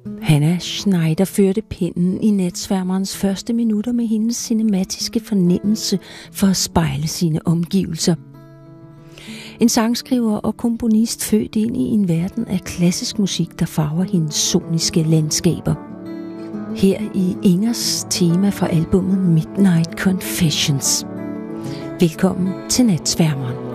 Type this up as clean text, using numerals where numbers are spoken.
Hannah Schneider førte pinden i Natsværmerens første minutter med hendes cinematiske fornemmelse for at spejle sine omgivelser. En sangskriver og komponist født ind i en verden af klassisk musik, der farver hendes soniske landskaber. Her i Ingers tema fra albumet Midnight Confessions. Velkommen til Natsværmeren.